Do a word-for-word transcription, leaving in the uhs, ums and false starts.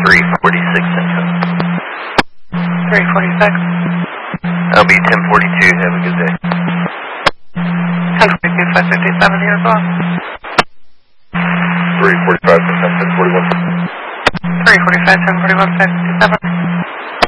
three forty-six Central. three forty-six. I'll be ten forty-two. Have a good day. ten forty-two, five fifty-seven here as well. three forty-five, ten forty-one. three forty-five, ten forty-one, five fifty-seven.